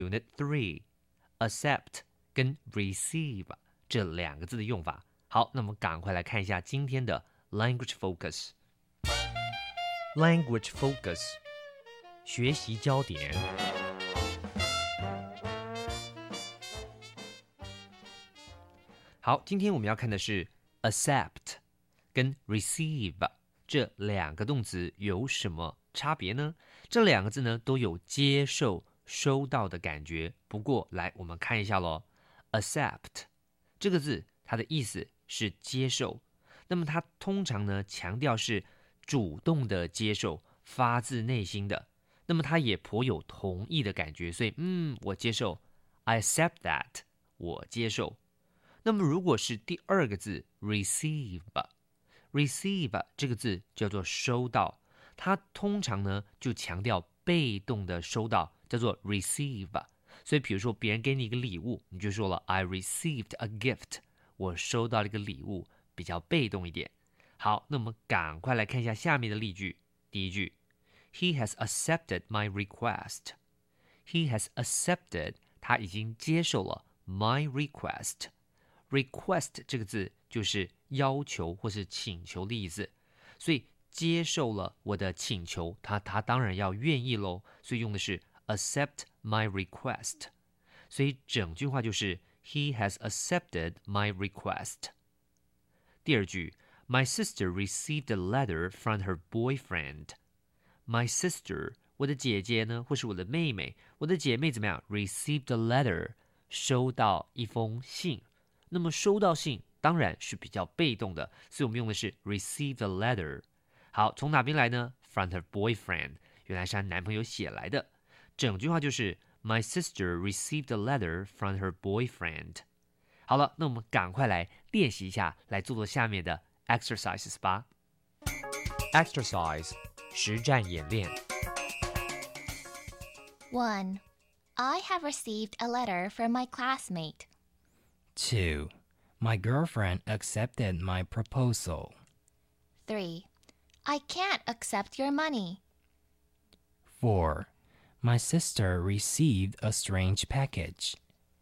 Unit 3 accept 跟 receive 这两个字的用法。好，那我们赶快来看一下今天的 language focus。Language focus 学习焦点。好，今天我们要看的是 accept 跟 receive 这两个动词有什么差别呢？这两个字呢都有接受、收到的感觉。不过，来我们看一下咯。accept 这个字，它的意思是接受，那么它通常呢强调是主动的接受，发自内心的。那么它也颇有同意的感觉，所以我接受 I accept that 我接受。那么如果是第二个字 receive 这个字叫做收到，它通常呢就强调被动的收到，叫做 receive。所以比如说别人给你一个礼物，你就说了 I received a gift， 我收到了一个礼物，比较被动一点。好，那我们赶快来看一下下面的例句。第一句 He has accepted my request。 He has accepted 他已经接受了 my request。 request 这个字就是要求或是请求的意思，所以接受了我的请求，他当然要愿意咯，所以用的是 accept my request。 所以整句话就是 He has accepted my request。 第二句 My sister received a letter from her boyfriend。 My sister 我的姐姐呢，或是我的妹妹，我的姐妹怎么样 received a letter 收到一封信。那么收到信当然是比较被动的，所以我们用的是 receive a letter。 好，从哪边来呢？ From her boyfriend， 原来是她男朋友写来的。整句话就是 My sister received a letter from her boyfriend。 好了，那我们赶快来练习一下，来做下面的 exercises 吧。 Exercise 实战演练。 1. I have received a letter from my classmate. 2. My girlfriend accepted my proposal. 3. I can't accept your money. 4. My sister received a strange package.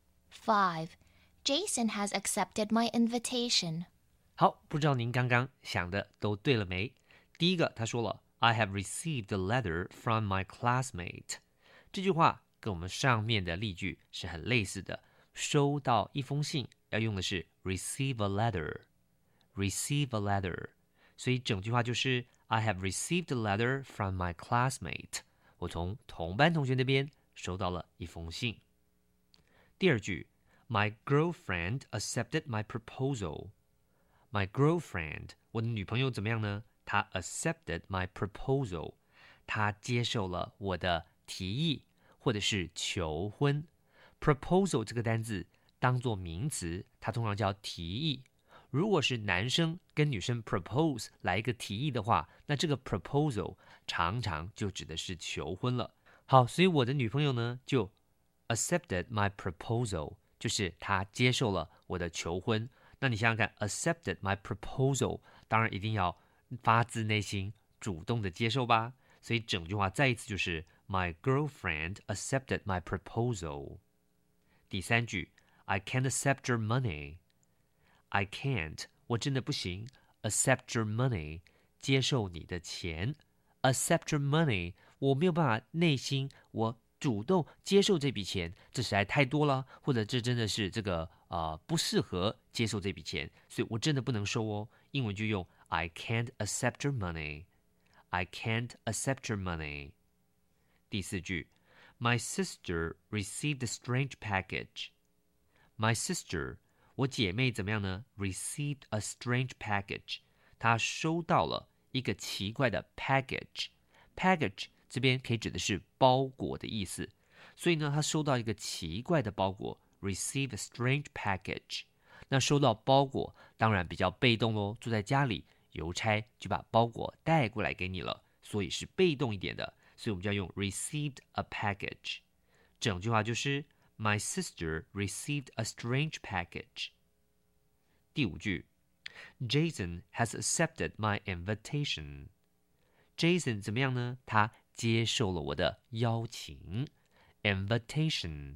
5. Jason has accepted my invitation. 好，不知道您刚刚想的都对了没？第一个他说了 I have received a letter from my classmate。 这句话跟我们上面的例句是很类似的，收到一封信要用的是 receive a letter， receive a letter。 所以整句话就是 I have received a letter from my classmate， 我从同班同学那边收到了一封信。第二句 My girlfriend accepted my proposal。 My girlfriend 我的女朋友怎么样呢？她 accepted my proposal， 她接受了我的提议或者是求婚。 proposal 这个单字当作名词，它通常叫提议。如果是男生跟女生 propose 来一个提议的话，那这个 proposal 常常就指的是求婚了。好，所以我的女朋友呢就 accepted my proposal， 就是她接受了我的求婚。那你想想看 accepted my proposal 当然一定要发自内心主动的接受吧。所以整句话再一次就是 My girlfriend accepted my proposal。 第三句 I can't accept your money。 I can't 我真的不行 accept your money 接受你的钱。 accept your money 我没有办法内心我主动接受这笔钱，这实在太多了，或者这真的是这个不适合接受这笔钱，所以我真的不能收哦。英文就用 I can't accept your money。 I can't accept your money。 第四句 My sister received a strange package。 My sister 我姐妹怎么样呢？ Received a strange package， 她收到了一个奇怪的 package。 package 这边可以指的是包裹的意思，所以呢她收到一个奇怪的包裹 Receive a strange package。 那收到包裹当然比较被动咯，坐在家里邮差就把包裹带过来给你了，所以是被动一点的，所以我们就要用 received a package。 整句话就是 My sister received a strange package。 第五句 Jason has accepted my invitation。 Jason 怎么样呢？他接受了我的邀请。 Invitation